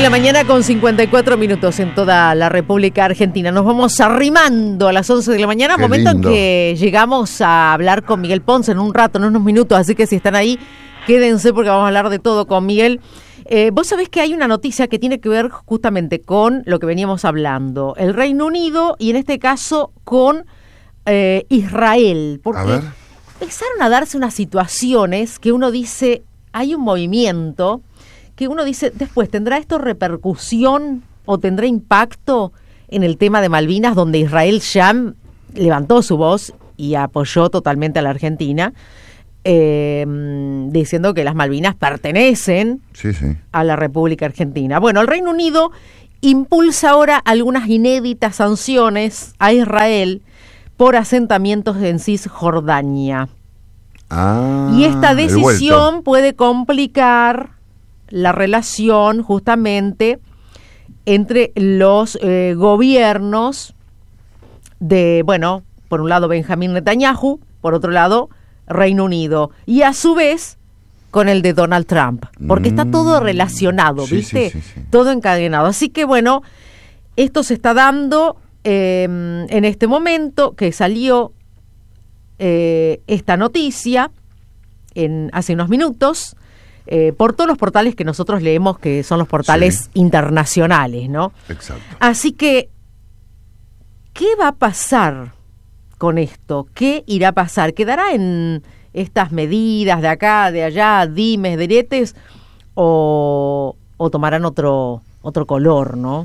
de la mañana con 54 minutos en toda la República Argentina. Nos vamos arrimando a las 11 de la mañana, Qué momento lindo. en que llegamos a hablar con Miguel Ponce en un rato, en unos minutos, así que si están ahí, quédense porque vamos a hablar de todo con Miguel. Vos sabés que hay una noticia que tiene que ver justamente con lo que veníamos hablando, el Reino Unido y en este caso con Israel, porque A ver. empezaron a darse unas situaciones que uno dice, hay un movimiento que uno dice, después, ¿tendrá esto repercusión o tendrá impacto en el tema de Malvinas, donde Israel ya levantó su voz y apoyó totalmente a la Argentina, diciendo que las Malvinas pertenecen Sí. a la República Argentina? Bueno, el Reino Unido impulsa ahora algunas inéditas sanciones a Israel por asentamientos en Cisjordania. Y esta decisión puede complicar la relación justamente entre los gobiernos de, bueno, por un lado Benjamín Netanyahu, por otro lado Reino Unido, y a su vez con el de Donald Trump, porque está todo relacionado, Sí, ¿viste? sí. Todo encadenado. Así que bueno, esto se está dando en este momento que salió esta noticia hace unos minutos, por todos los portales que nosotros leemos, que son los portales internacionales, ¿no? Exacto. Así que, ¿qué va a pasar con esto? ¿Qué irá a pasar? ¿Quedará en estas medidas de acá, de allá, dimes, diretes, o tomarán otro color, ¿no?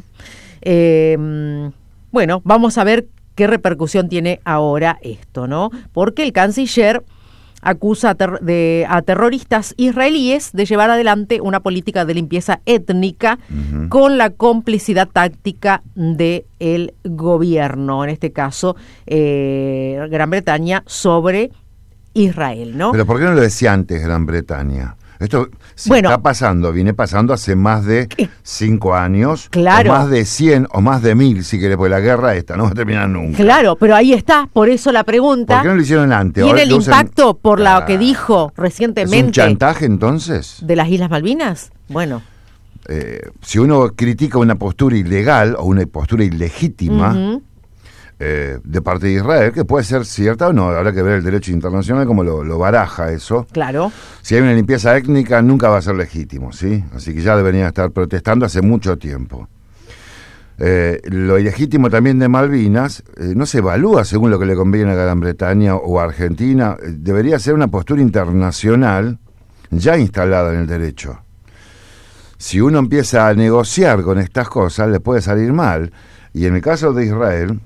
Bueno, vamos a ver qué repercusión tiene ahora esto, ¿no? Porque el canciller acusa a terroristas israelíes de llevar adelante una política de limpieza étnica con la complicidad táctica del gobierno, en este caso Gran Bretaña, sobre Israel, ¿no? Pero ¿por qué no lo decía antes Gran Bretaña? Esto Bueno, está pasando, viene pasando hace más de 5 años, claro, o más de 100 o más de 1000, si querés, porque la guerra esta no va a terminar nunca. Claro, pero ahí está, por eso la pregunta. ¿Por qué no lo hicieron antes? ¿Tiene Ahora el que usan- impacto por lo que dijo ¿Es recientemente un chantaje entonces? de las Islas Malvinas? Bueno. Si uno critica una postura ilegal o una postura ilegítima de parte de Israel, que puede ser cierta o no, habrá que ver el derecho internacional cómo lo baraja eso. Claro. Si hay una limpieza étnica, nunca va a ser legítimo, ¿sí? Así que ya deberían estar protestando hace mucho tiempo. Lo ilegítimo también de Malvinas no se evalúa según lo que le conviene a Gran Bretaña o a Argentina. Debería ser una postura internacional ya instalada en el derecho. Si uno empieza a negociar con estas cosas, le puede salir mal. Y en el caso de Israel,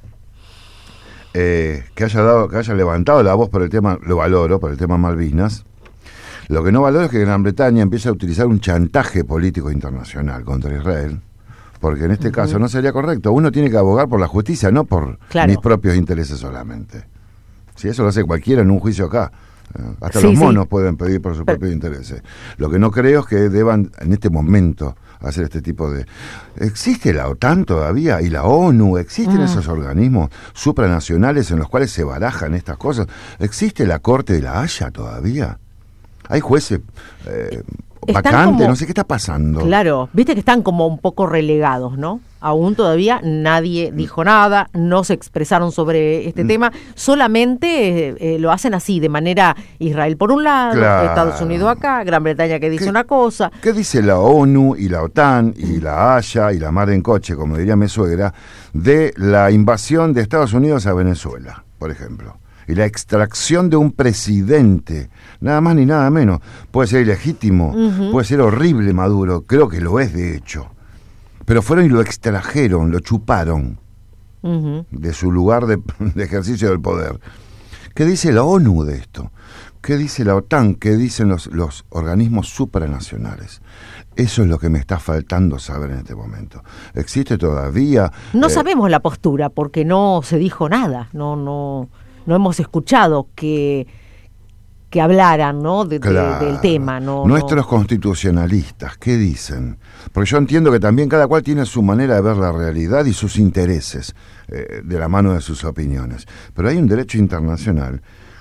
que haya levantado la voz por el tema, lo valoro, por el tema Malvinas. Lo que no valoro es que Gran Bretaña empiece a utilizar un chantaje político internacional contra Israel, porque en este caso no sería correcto. Uno tiene que abogar por la justicia, no por mis propios intereses solamente. Si eso lo hace cualquiera en un juicio acá. Hasta los monos pueden pedir por sus propios intereses. Lo que no creo es que deban en este momento hacer este tipo de... ¿Existe la OTAN todavía? ¿Y la ONU? ¿Existen esos organismos supranacionales en los cuales se barajan estas cosas? ¿Existe la Corte de la Haya todavía? ¿Hay jueces vacantes? No sé qué está pasando. Claro, viste que están como un poco relegados, ¿no? Aún todavía nadie dijo nada, no se expresaron sobre este tema, solamente lo hacen así, de manera Israel por un lado, Claro. Estados Unidos acá, Gran Bretaña que dice una cosa. ¿Qué dice la ONU y la OTAN y la Haya y la mar en coche, como diría mi suegra, de la invasión de Estados Unidos a Venezuela, por ejemplo? Y la extracción de un presidente, nada más ni nada menos. Puede ser ilegítimo, puede ser horrible Maduro, creo que lo es de hecho. Pero fueron y lo extrajeron, lo chuparon de su lugar de ejercicio del poder. ¿Qué dice la ONU de esto? ¿Qué dice la OTAN? ¿Qué dicen los organismos supranacionales? Eso es lo que me está faltando saber en este momento. ¿Existe todavía? No sabemos la postura porque no se dijo nada, no hemos escuchado que hablaran, ¿no? del tema. Nuestros constitucionalistas, ¿qué dicen? Porque yo entiendo que también cada cual tiene su manera de ver la realidad y sus intereses de la mano de sus opiniones. Pero hay un derecho internacional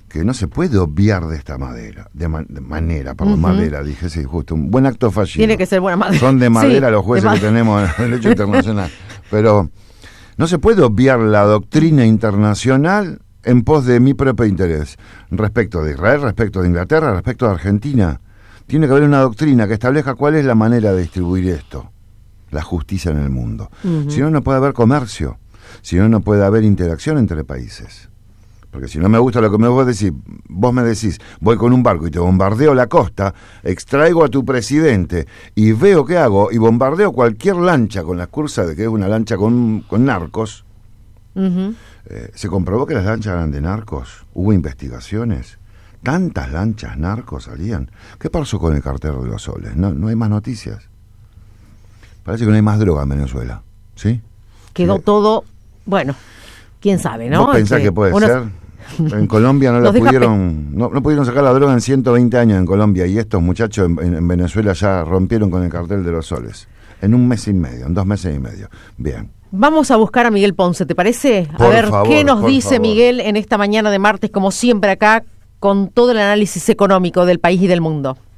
que no se puede obviar de esta manera, de manera, perdón, madera, dije, sí, justo, un buen acto fallido. Tiene que ser buena madera. Son de madera Sí, los jueces que tenemos en el derecho internacional. Pero no se puede obviar la doctrina internacional en pos de mi propio interés. Respecto de Israel, respecto de Inglaterra, respecto de Argentina, tiene que haber una doctrina que establezca cuál es la manera de distribuir esto, la justicia en el mundo. Si no, no puede haber comercio. Si no, no puede haber interacción entre países. Porque si no me gusta lo que vos me decís, voy con un barco y te bombardeo la costa, extraigo a tu presidente y veo qué hago y bombardeo cualquier lancha con la excusa de que es una lancha con narcos. Se comprobó que las lanchas eran de narcos, hubo investigaciones, tantas lanchas narcos salían. ¿Qué pasó con el cartel de los soles? No hay más noticias. Parece que no hay más droga en Venezuela, ¿sí? Quedó todo, bueno, quién sabe, ¿no? ¿Vos pensás que puede ser? En Colombia no pudieron sacar la droga en 120 años en Colombia, y estos muchachos en Venezuela ya rompieron con el cartel de los soles. En un mes y medio, en 2 meses y medio. Bien. Vamos a buscar a Miguel Ponce, ¿te parece? A Por ver favor, qué nos dice favor. Miguel en esta mañana de martes, como siempre acá, con todo el análisis económico del país y del mundo.